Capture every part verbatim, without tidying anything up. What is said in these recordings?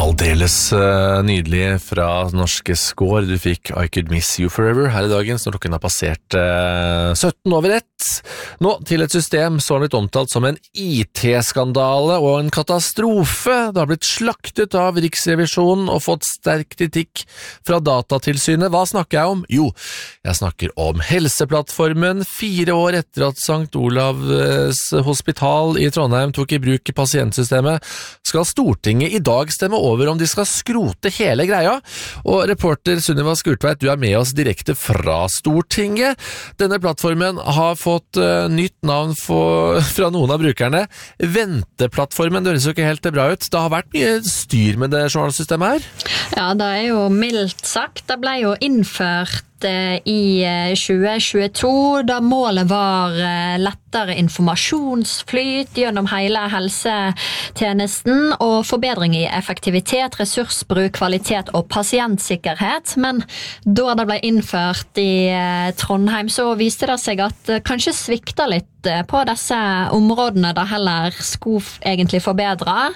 Aldeles uh, nydelig fra norske Skår. Du fikk I Could Miss You Forever her i dagen, så klokken har passert uh, sytten over ett. Nå til et system så litt omtalt som en I T-skandale og en katastrofe. Det har blitt slaktet av Riksrevisjonen og fått sterk kritikk fra Datatilsynet. Hva snakker jeg om? Jo, jeg snakker om Helseplattformen. Fire år etter at Sankt Olavs hospital i Trondheim tok i bruk pasientsystemet, skal Stortinget i dag stemme over om de skal skrote hele greia. Og reporter Sunniva Skurtveit, du er med oss direkte fra Stortinget. Denne plattformen har fått uh, nytt navn for, fra noen av brukerne. Venteplattformen, det høres jo ikke helt bra ut. Det har vært mye styr med det journalsystemet her. Ja, det er jo mildt sagt. Det ble jo innført i tjue tjueto, da målet var lettere informasjonsflyt gjennom hele helsetjenesten og forbedring i effektivitet, ressursbruk, kvalitet og pasientsikkerhet. Men da det ble innført i Trondheim, så viste det seg at kanskje svikta litt på disse områdene der heller skulle egentlig forbedre.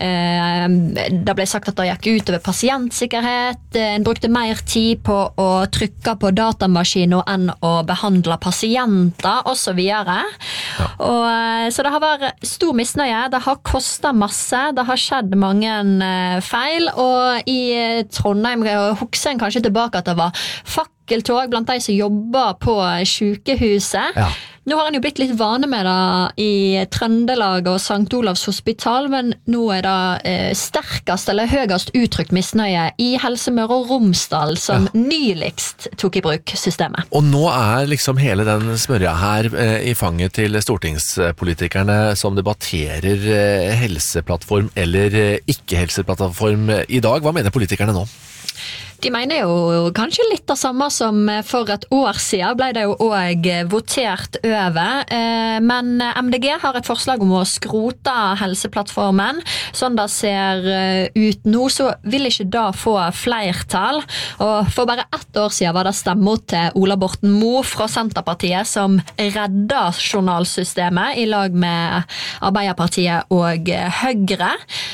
Det ble sagt at det gikk ut over pasientsikkerhet, en brukte mer tid på å trykke på datamaskiner enn å behandle pasienter, og så videre. Ja. Og, så det har vært stor misnøye, det har kostet masse, det har skjedd mange feil, og i Trondheim husker en kanskje tilbake at det var fakkeltog blant de som jobber på sykehuset. Ja. Nå har han jo blitt litt vane med det i Trøndelag og Sankt Olavs hospital, men nå er det eh, sterkest eller høyest uttrykt misnøye i Helse Møre og Romsdal, som ja. nyligst tok i bruk systemet. Og nå er liksom hele den smørja her eh, i fanget til stortingspolitikerne som debatterer eh, helseplattform eller eh, ikke-helseplattform i dag. Hva mener politikerne nå? De mener jo kanskje litt det samme som for et år siden ble det jo også votert over, men M D G har et forslag om å skrote helseplattformen. Sånn det ser ut nå, så vil ikke da få flertall. Og for bare ett år siden var det stemmer til Ola Borten Moe fra Senterpartiet som reddet journalsystemet i lag med Arbeiderpartiet og Høyre.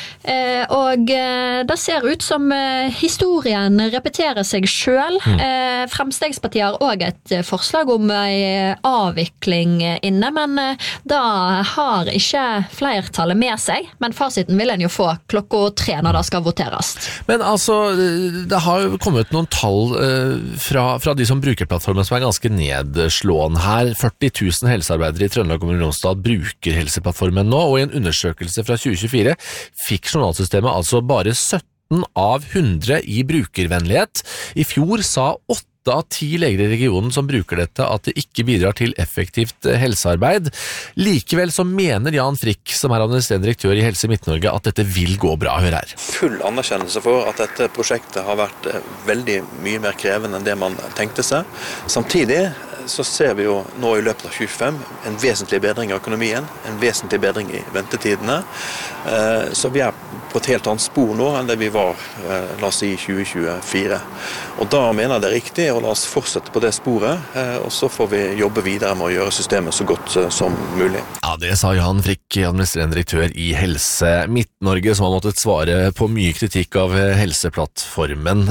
Og det ser ut som historien repeterer seg selv. Mm. Fremskrittspartiet har også et forslag om en avvikling inne, men da har ikke flertallet med seg. Men fasiten vil en jo få klokka tre når det skal voteres. Men altså, det har kommet noen tall fra, fra de som bruker plattformen som er ganske nedslående her. førti tusen helsearbeidere i Trøndelag og Romsdal bruker helseplattformen nå, og i en undersøkelse fra tjue tjuefire fikk journalsystemet altså bare sytten av hundre i brukervennlighet. I fjor sa åtte av ti leger i regionen som bruker dette at det ikke bidrar til effektivt helsearbeid. Likevel så mener Jan Frikk, som er administrerende direktør i Helse Midt-Norge, at dette vil gå bra. Hør her. Full anerkjennelse for at dette prosjektet har vært veldig mye mer krevende enn det man tenkte seg. Samtidig så ser vi jo nå i løpet av tjuefem en vesentlig bedring av økonomien, en vesentlig bedring i ventetidene. Så vi er på et helt annet spor nå enn det vi var, la oss si, i tjue tjuefire. Og da mener jeg det er riktig å la oss fortsette på det sporet, og så får vi jobbe videre med å gjøre systemet så godt som mulig. Ja, det sa Jan Frikk, administrerende direktør i Helse Midt-Norge, som har måttet svare på mye kritikk av helseplattformen.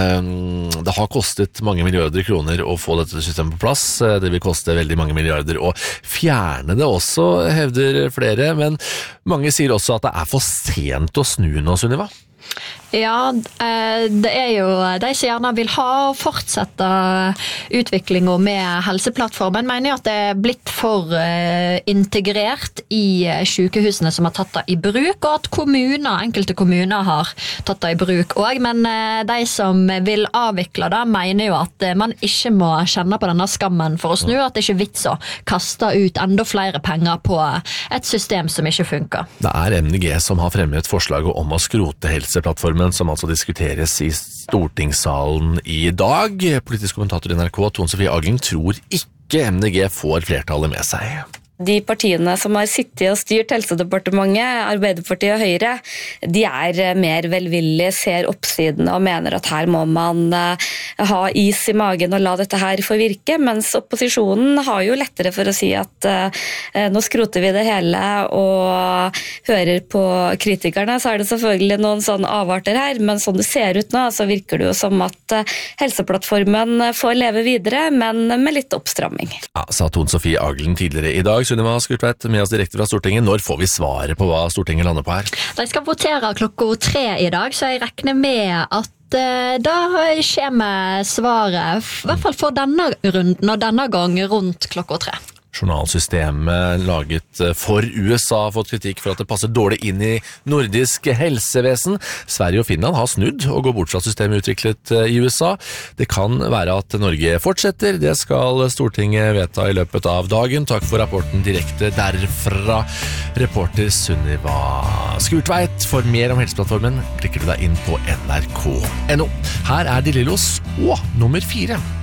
Det har kostet mange milliarder kroner å få dette systemet på plass. Det vil koste veldig mange milliarder å fjerne det også, hevder flere, men mange sier også at det er for sent å snu nå, Sunniva. Ja, det er jo de som gjerne vil ha og fortsette utviklingen med helseplattformen, mener jeg at det er blitt for integrert i sykehusene som har tatt det i bruk, og at kommuner, enkelte kommuner har tatt det i bruk også, men de som vil avvikle det, mener jo at man ikke må kjenne på denne skammen for å snu, at det ikke er vits å kaste ut enda flere penger på et system som ikke funker. Det er M D G som har fremmet forslaget om å skrote helseplattformen, som altså diskuteres i stortingssalen i dag. Politisk kommentator i N R K, Tone Sofie Agling, tror ikke M D G får flertallet med seg. de partiene som har sittet og styrt Helsedepartementet, Arbeiderpartiet og Høyre, de er mer velvillige, ser oppsidene og mener at her må man ha is i magen og la dette her få virke, mens opposisjonen har jo lettere for å si at nå skroter vi det hele og hører på kritikerne, så er det selvfølgelig noen sånne avarter her, men sånn det ser ut nå, så virker det jo som at Helseplattformen får leve videre, men med litt oppstramming. Ja, sa Tone Sofie Aglen tidligere i dag. Sunniva Skurtveit med oss direkte fra Stortinget. Når får vi svaret på hva Stortinget lander på her? De skal votere klokka tre i dag, så jeg regner med at uh, da kommer svaret, i hvert fall for denne runden og denne gang rundt klokka tre. Journalsystemet laget for U S A har fått kritikk for at det passer dårlig inn i nordisk helsevesen. Sverige og Finland har snudd og går bort fra systemet utviklet i U S A. Det kan være at Norge fortsetter. Det skal Stortinget vedta i løpet av dagen. Takk for rapporten direkte derfra. Reporter Sunniva Skurtveit. For mer om Helseplattformen klikker du deg inn på N R K punktum N O. Her er De Lillos og nummer fire.